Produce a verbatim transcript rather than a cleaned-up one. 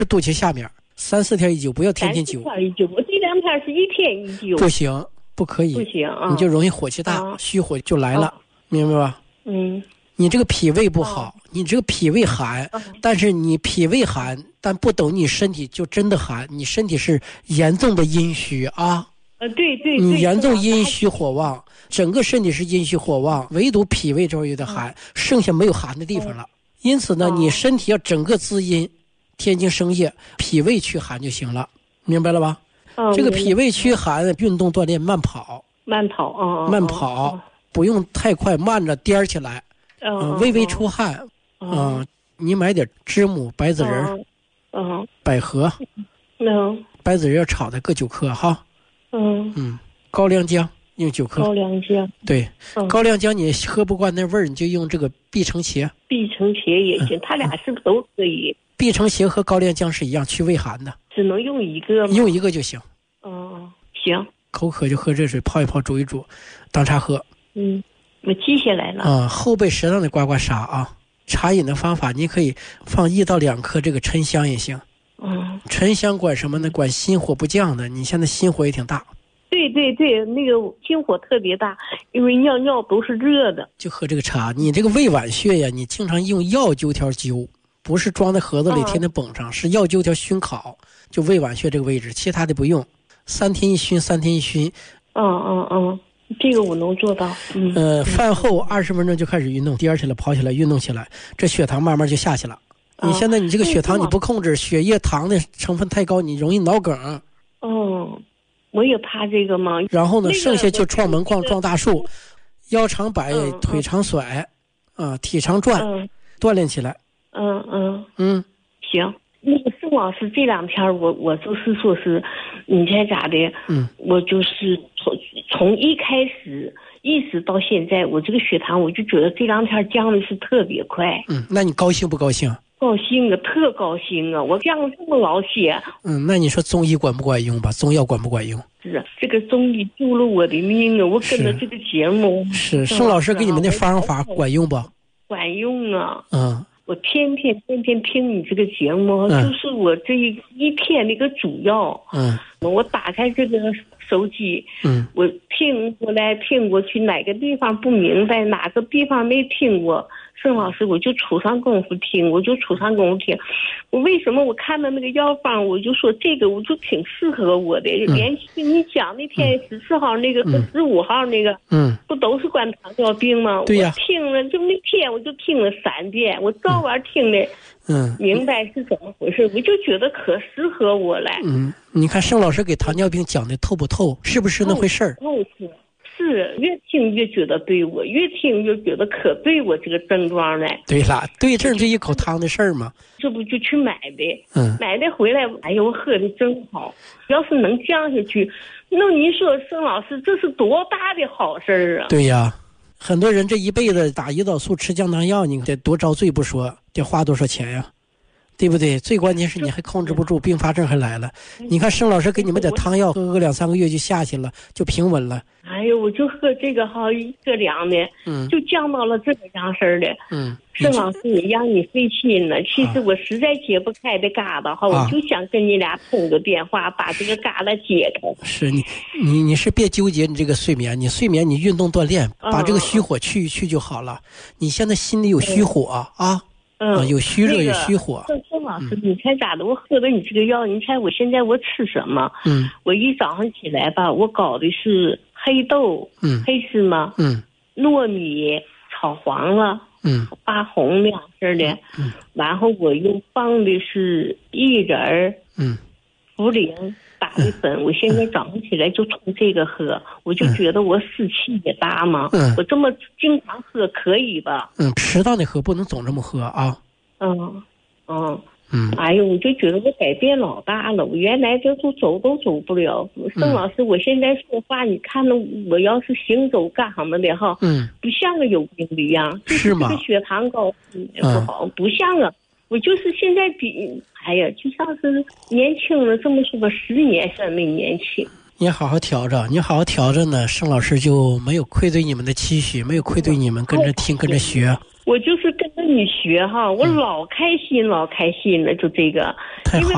肚脐下面三四天一灸，不要天天灸。 三四天一灸，我这两天是一天一灸。 不行，不可以， 不行啊！ 你就容易火气大， 啊、 虚火就来了，啊、明白吧？ 嗯。 你这个脾胃不好，啊、你这个脾胃寒，啊、但是你脾胃寒，但不等你身体就真的寒，你身体是严重的阴虚啊。 呃，对对对， 你严重阴虚火旺，整个身体是阴虚火旺，唯独脾胃这儿有点寒，啊、剩下没有寒的地方了。啊、因此呢，啊、你身体要整个滋阴，天津生液，脾胃驱寒就行了，明白了吧？啊、这个脾胃驱寒，运动锻炼，慢跑， 慢跑啊， 慢跑，啊、不用太快，慢着颠起来。 嗯、 呃，微微出汗，嗯、呃，你买点知母、白子仁， 嗯， 百合， 嗯， 白子仁炒的各九克哈， 嗯嗯，高粱姜用九克， 高粱姜， 对，嗯、高粱姜你喝不惯那味儿，你就用这个碧城茄， 碧城茄也行，嗯、它俩是不是都可以？ 碧城茄和高粱姜是一样，去胃寒的， 只能用一个吗？ 用一个就行。 嗯，行。 口渴就喝热水泡一泡，煮一煮，当茶喝。 嗯。我记下来了啊、嗯，后背舌上的刮刮痧啊，茶饮的方法你可以放一到两颗这个沉香也行。 嗯， 沉香管什么呢？管心火不降的。你现在心火也挺大。 对对对，那个心火特别大，因为尿尿都是热的。 就喝这个茶，你这个胃脘穴呀，你经常用药灸条灸，不是装在盒子里天天绷上，嗯、是药灸条熏烤，就胃脘穴这个位置，其他的不用。三天一熏，三天一熏。 嗯嗯嗯。这个我能做到。嗯， 呃，饭后二十分钟就开始运动，颠起来、跑起来、运动起来，这血糖慢慢就下去了。啊、你现在你这个血糖你不控制，血液糖的成分太高，你容易脑梗。 哦，我也怕这个嘛。 然后呢，那个、剩下就撞门框、撞大树，腰长摆， 嗯、 腿长甩，啊，体长转， 嗯、 锻炼起来。 嗯嗯嗯， 行。那个宋老师这两天我我就是说是，你猜咋的？ 嗯， 我就是从从一开始一直到现在，我这个血糖我就觉得这两天降的是特别快。 嗯，那你高兴不高兴？ 高兴啊，特高兴啊！我降了这么老些。 嗯，那你说中医管不管用吧？中药管不管用？ 是这个中医救了我的命啊！我跟着这个节目， 是宋老师给你们的方法管用不？ 管用啊！ 嗯。 我天天天天听你这个节目，嗯、就是我这一一天那个主要。 嗯， 我打开这个手机， 嗯， 我听过来听过去，哪个地方不明白，哪个地方没听过，盛老师我就出上功夫听，我就出上功夫听。我为什么我看到那个药方，我就说这个我就挺适合我的。 嗯、 连续你讲那天十四号那个和十五号那个， 嗯， 不都是管糖尿病吗？ 对呀、 我听了就那天我就听了三遍，我照完听的。 嗯， 明白是怎么回事，我就觉得可适合我了。 嗯，你看盛老师给糖尿病讲的透不透，是不是那回事儿？ 透是是，越听越觉得对我，越听越觉得可对我这个症状了。 对了，对症就一口汤的事儿嘛。 这不就去买呗？ 嗯， 买的回来，哎呦，我喝的真好。要是能降下去，那您说盛老师这是多大的好事儿啊？ 对呀。很多人这一辈子打胰岛素吃降糖药，你得多遭罪不说，得花多少钱呀，对不对？最关键是你还控制不住，并发症还来了。你看盛老师给你们点汤药，喝个两三个月就下去了，就平稳了。 哎呦，我就喝这个好一个两的， 嗯， 就降到了这个样式的。 嗯， 盛老师也让你费心了。其实我实在解不开的疙瘩哈， 啊、 我就想跟你俩通个电话，把这个疙瘩解开。 是你，你你是别纠结你这个睡眠，你睡眠你运动锻炼，把这个虚火去一去就好了。你现在心里有虚火、嗯、啊。 嗯、 啊，有虚热、那个、有虚火。 盛老师，你猜咋的？我喝的你这个药，你猜我现在我吃什么？ 嗯， 我一早上起来吧，我搞的是黑豆， 嗯， 黑芝麻， 嗯， 糯米炒黄了， 嗯， 发红两色的， 嗯， 然后我又放的是薏仁， 嗯， 茯苓打的粉，嗯、我现在早上起来就冲这个喝，嗯、我就觉得我湿气也大嘛， 嗯， 我这么经常喝可以吧？ 嗯，适当的喝，不能总这么喝啊。 嗯，嗯。 嗯， 哎呦，我就觉得我改变老大了，我原来这都走都走不了。盛老师，我现在说话，你看着我要是行走干什么的哈， 嗯， 不像个有病的样， 是吗？ 这个血糖高也不好，嗯、不像啊。我就是现在比，哎呀，就像是年轻了这么说吧，十年算没年轻。 你好好调整，你好好调整呢，盛老师就没有愧对你们的期许，没有愧对你们跟着听、跟着学。 我就是跟着你学哈，我老开心、嗯、老开心了，就这个， 太好了。